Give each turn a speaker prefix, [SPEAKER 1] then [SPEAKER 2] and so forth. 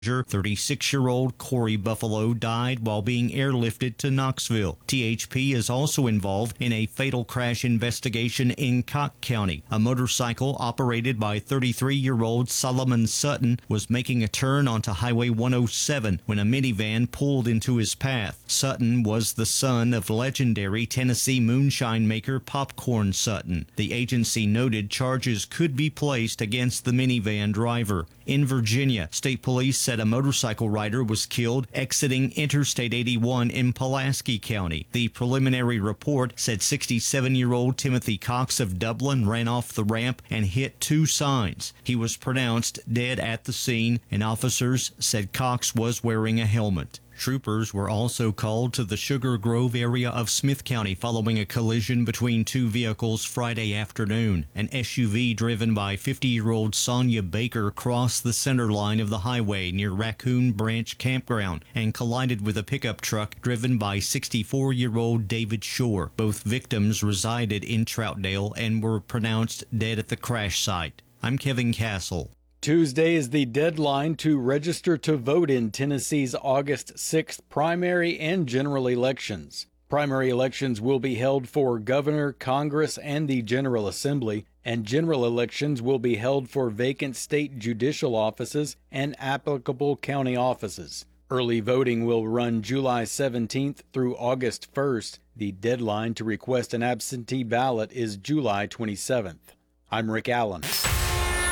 [SPEAKER 1] 36-year-old Corey Buffalo died while being airlifted to Knoxville. THP is also involved in a fatal crash investigation in Cock County. A motorcycle operated by 33-year-old Solomon Sutton was making a turn onto Highway 107 when a minivan pulled into his path. Sutton was the son of legendary Tennessee moonshine maker Popcorn Sutton. The agency noted charges could be placed against the minivan driver. In Virginia, state police said a motorcycle rider was killed exiting Interstate 81 in Pulaski County. The preliminary report said 67-year-old Timothy Cox of Dublin ran off the ramp and hit two signs. He was pronounced dead at the scene, and officers said Cox was wearing a helmet. Troopers were also called to the Sugar Grove area of Smith County following a collision between two vehicles Friday afternoon. An SUV driven by 50-year-old Sonia Baker crossed the center line of the highway near Raccoon Branch Campground and collided with a pickup truck driven by 64-year-old David Shore. Both victims resided in Troutdale and were pronounced dead at the crash site. I'm Kevin Castle.
[SPEAKER 2] Tuesday is the deadline to register to vote in Tennessee's August 6th primary and general elections. Primary elections will be held for governor, Congress, and the General Assembly, and general elections will be held for vacant state judicial offices and applicable county offices. Early voting will run July 17th through August 1st. The deadline to request an absentee ballot is July 27th. I'm Rick Allen.